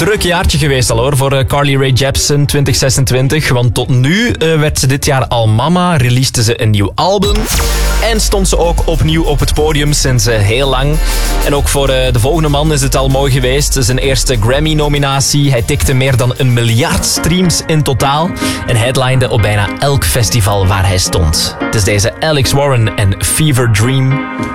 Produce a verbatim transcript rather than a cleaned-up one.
druk jaartje geweest al hoor, voor Carly Rae Jepsen twintig zesentwintig. Want tot nu uh, werd ze dit jaar al mama, releaste ze een nieuw album. En stond ze ook opnieuw op het podium sinds uh, heel lang. En ook voor uh, de volgende man is het al mooi geweest. Zijn eerste Grammy-nominatie. Hij tikte meer dan een miljard streams in totaal. En headlinede op bijna elk festival waar hij stond. Het is deze Alex Warren en Fever Dream.